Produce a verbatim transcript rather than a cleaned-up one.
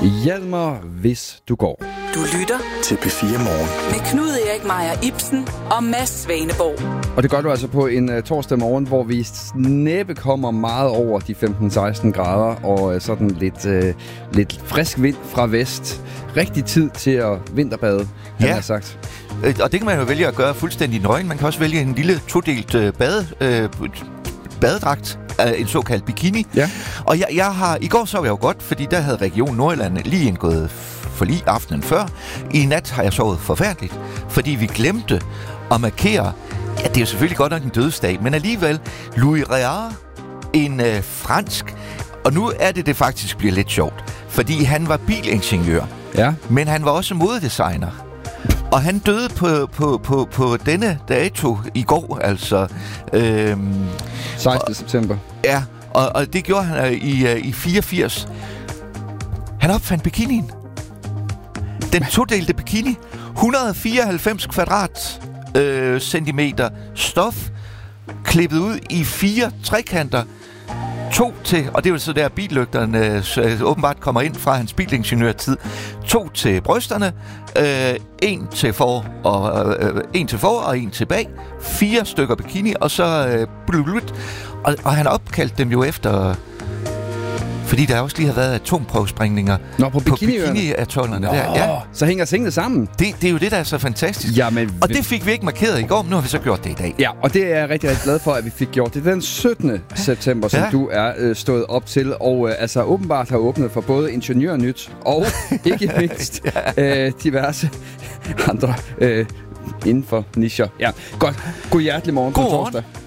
Hjalmar, hvis du går. Du lytter til P fire Morgen med Knud Erik Meier Ibsen og Mads Svaneborg. Og det gør du altså på en uh, torsdag morgen, hvor vi næppe kommer meget over de femten seksten grader, og uh, sådan lidt, uh, lidt frisk vind fra vest. Rigtig tid til at vinterbade, han ja. har sagt. Og det kan man jo vælge at gøre fuldstændig nøgen. Man kan også vælge en lille todelt uh, bade, uh, badedragt, uh, en såkaldt bikini. Ja. Og jeg, jeg har, i går sov jeg jo godt, fordi der havde Region Nordjylland lige indgået forlig aftenen før. I nat har jeg sovet forfærdeligt, fordi vi glemte at markere, ja, det er jo selvfølgelig godt nok en dødsdag, men alligevel Louis Réard, en øh, fransk, og nu er det, det faktisk bliver lidt sjovt, fordi han var bilingeniør, ja. Men han var også modedesigner. Og han døde på, på, på, på denne dato i går, altså... Øhm, sekstende september. Ja, og, og det gjorde han øh, i, øh, i fireogfirs. Han opfandt bikinien. Den todelte bikini. et hundrede og fireoghalvfems kvadrat øh, centimeter stof, klippet ud i fire trekanter. To til, og det er jo så der billygterne øh, åbenbart kommer ind fra hans bilingeniørtid. To til brysterne, øh, en til for og øh, en til for og en til bag. Fire stykker bikini, og så øh, blut, og, og han opkaldte dem jo efter, fordi der også lige har været atomprøvesprængninger Nå, på, på bikini-atollerne. Der. Ja. Så hænger tingene sammen. Det, det er jo det, der er så fantastisk. Ja, men og det fik vi ikke markeret i går, men nu har vi så gjort det i dag. Ja, og det er jeg rigtig, rigtig glad for, at vi fik gjort. Det er den syttende september, som ja. du er øh, stået op til, og øh, altså åbenbart har åbnet for både Ingeniørnyt og ikke mindst ja. øh, diverse andre øh, inden for nicher. Ja, godt. God hjertelig morgen God på morgen. torsdag.